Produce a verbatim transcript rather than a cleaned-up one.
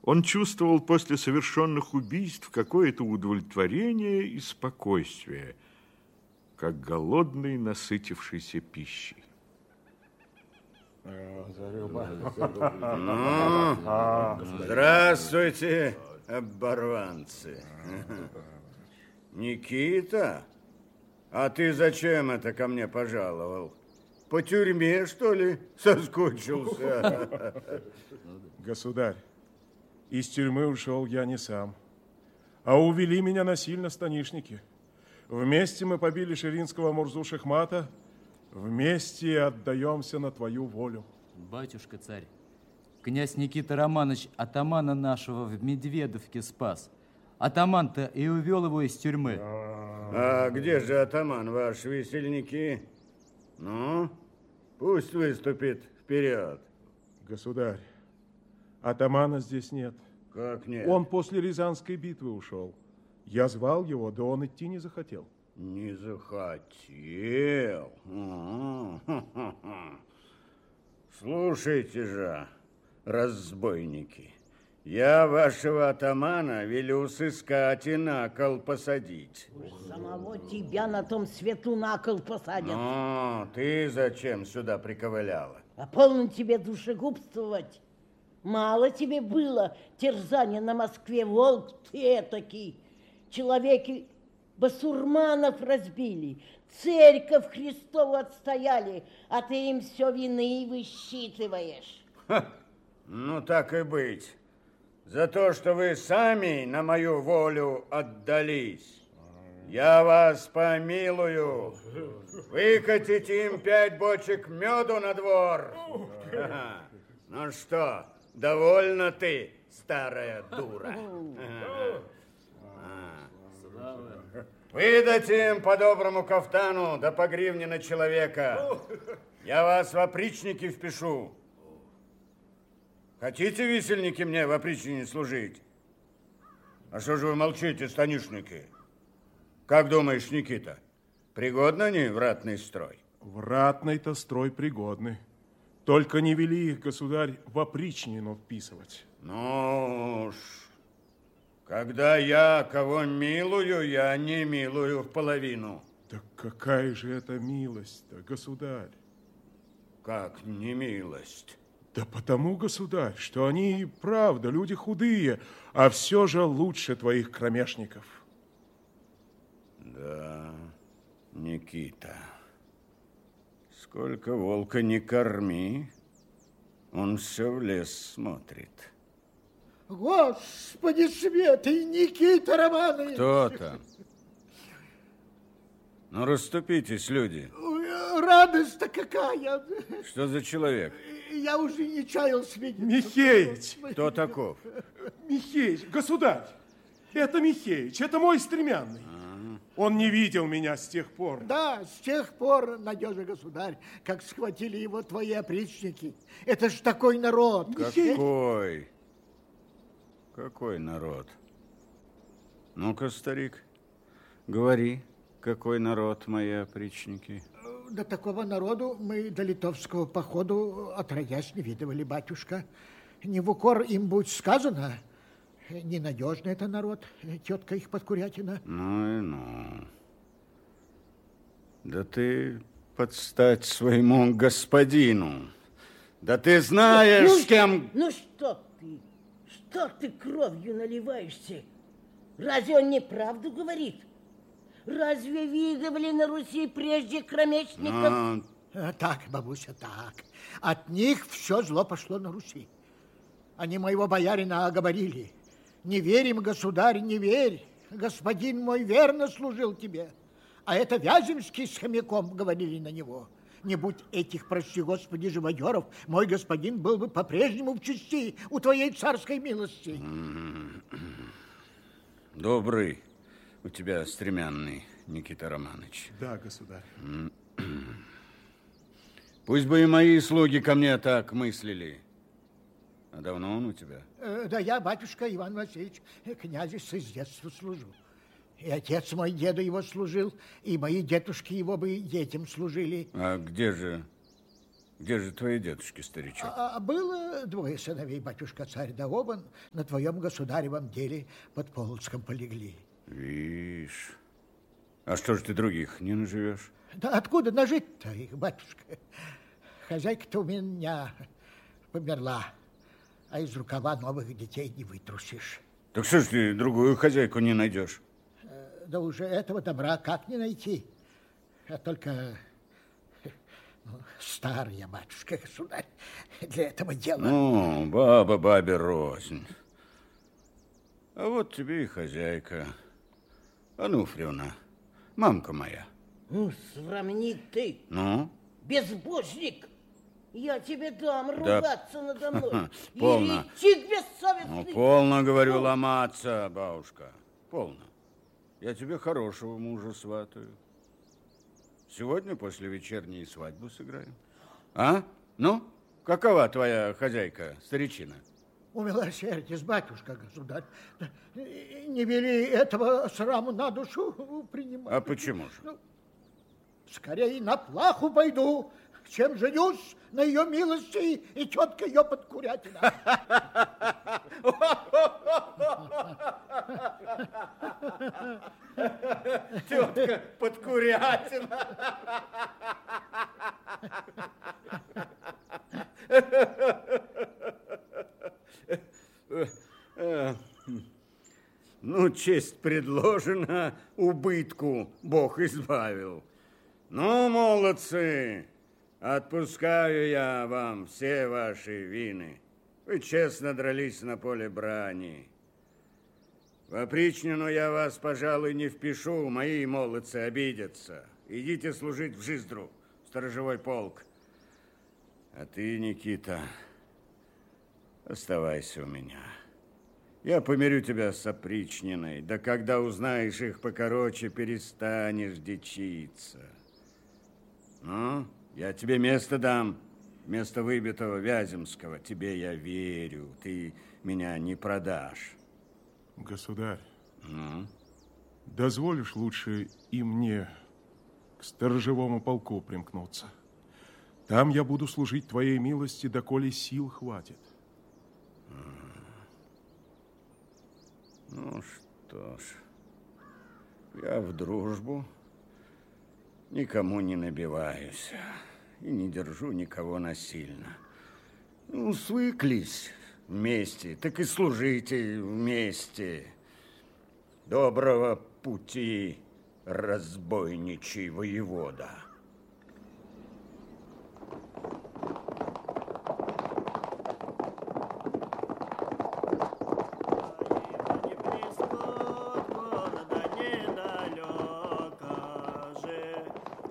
Он чувствовал после совершенных убийств какое-то удовлетворение и спокойствие, как голодный, насытившийся пищей. Ну, здравствуйте, оборванцы. Никита, а ты зачем это ко мне пожаловал? По тюрьме, что ли, соскучился? Государь, из тюрьмы ушел я не сам, а увели меня насильно станишники. Вместе мы побили Ширинского Мурзу Шихмата, вместе отдаемся на твою волю. Батюшка царь, князь Никита Романович атамана нашего в Медведовке спас. Атаман-то и увел его из тюрьмы. А где же атаман, ваш весельники? Ну, пусть выступит вперед. Государь, атамана здесь нет. Как нет? Он после Рязанской битвы ушел. Я звал его, да он идти не захотел. Не захотел? Слушайте же, разбойники, я вашего атамана велю сыскать и на кол посадить. Самого тебя на том свету на кол посадят. Ну, ты зачем сюда приковыляла? А полно тебе душегубствовать. Мало тебе было терзания на Москве, волк ты этакий. Человеки басурманов разбили, церковь Христову отстояли, а ты им все вины высчитываешь. Ха, ну так и быть. За то, что вы сами на мою волю отдались, я вас помилую. Выкатите им пять бочек меду на двор. Ага. Ну что, довольна ты, старая дура? Выдайте им по доброму кафтану, да по гривне на человека. Я вас в опричники впишу. Хотите, висельники, мне в опричнине служить? А что же вы молчите, станишники? Как думаешь, Никита, пригодны они в ратный строй? В ратный-то строй пригодны. Только не вели их, государь, в опричнину вписывать. Ну уж, когда я кого милую, я не милую в половину. Да какая же это милость-то, государь? Как не милость? Да потому, государь, что они, правда, люди худые, а все же лучше твоих кромешников. Да, Никита, сколько волка не корми, он все в лес смотрит. Господи светый, Никита Романович! Кто там? Ну, расступитесь, люди. Радость-то какая! Что за человек? Я уже не чаял свидеть. Михеич! Кто таков? Михеич, государь! Это Михеич, это мой стремянный. А-а-а. Он не видел меня с тех пор. Да, с тех пор, надежный государь, как схватили его твои опричники. Это ж такой народ. Какой? Какой народ? Ну-ка, старик, говори, какой народ мои опричники? До такого народу мы до литовского походу отродясь не видывали, батюшка. Не в укор им будет сказано. Ненадежный это народ, тетка их подкурятина. Ну и ну. Да ты подстать своему господину. Да ты знаешь, ну, с кем... Ну что ты? Что ты кровью наливаешься? Разве он неправду говорит? Разве видывали на Руси прежде кромешников? А... А, так, бабуся, так. От них все зло пошло на Руси. Они моего боярина оговорили. Не верим, государь, не верь. Господин мой верно служил тебе. А это Вяземский с хомяком говорили на него. Не будь этих, прости господи, живодеров, мой господин был бы по-прежнему в чести у твоей царской милости. Добрый у тебя стремянный, Никита Романович. Да, государь. Пусть бы и мои слуги ко мне так мыслили. А давно он у тебя? Э, да я, батюшка Иван Васильевич, князю с детства служу. И отец мой деду его служил, и мои дедушки его бы детям служили. А где же, Где же твои дедушки, старичок? А, а было двое сыновей, батюшка царь, да оба на твоем государевом деле под Полоцком полегли. Вишь. А что ж ты других не наживешь? Да откуда нажить-то их, батюшка? Хозяйка-то у меня померла, а из рукава новых детей не вытрусишь. Так что ж ты другую хозяйку не найдешь? Да уже этого добра как не найти? А только ну, старый я, батюшка, государь, для этого дела. Ну, баба бабе рознь. А вот тебе и хозяйка. Ануфриевна, мамка моя. Ну, сравни ты. Ну? Безбожник. Я тебе дам Да. ругаться надо мной. Полно. Еретик бессовестный. Ну, полно, говорю, ломаться, бабушка. Полно. Я тебе хорошего мужа сватаю. Сегодня после вечерней свадьбы сыграем. А? Ну, какова твоя хозяйка, старичина? Умилосердись, батюшка, государь. Не вели этого сраму на душу принимать. А почему же? Ну, скорее на плаху пойду, чем женюсь на ее милости и тетка ее подкурятина. Тетка подкурятина. Ну, честь предложена, убытку Бог избавил. Ну, молодцы, отпускаю я вам все ваши вины. Вы честно дрались на поле брани. В опричнину я вас, пожалуй, не впишу, мои молодцы обидятся. Идите служить в Жиздру, в сторожевой полк. А ты, Никита, оставайся у меня. Я помирю тебя с опричниной, да когда узнаешь их покороче, перестанешь дичиться. Ну, я тебе место дам, вместо выбитого Вяземского. Тебе я верю, ты меня не продашь. Государь, Ну? дозволишь лучше и мне к сторожевому полку примкнуться? Там я буду служить твоей милости, доколе сил хватит. Ну что ж, я в дружбу никому не набиваюсь и не держу никого насильно. Ну, свыклись вместе, так и служите вместе. Доброго пути, разбойничий воевода.